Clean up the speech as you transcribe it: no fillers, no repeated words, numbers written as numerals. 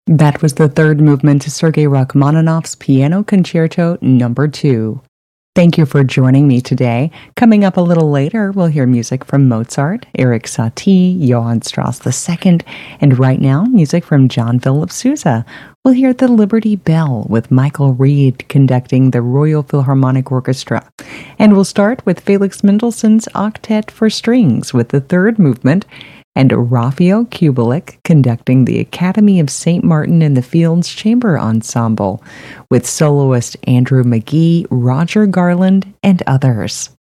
That was the third movement to Sergei Rachmaninoff's Piano Concerto Number 2. Thank you for joining me today. Coming up a little later, we'll hear music from Mozart, Erik Satie, Johann Strauss II, and right now, music from John Philip Sousa. We'll hear the Liberty Bell with Michael Reed conducting the Royal Philharmonic Orchestra. And we'll start with Felix Mendelssohn's Octet for Strings with the third movement, and Raphael Kubelik conducting the Academy of St. Martin in the Fields Chamber Ensemble with soloist Andrew McGee, Roger Garland, and others.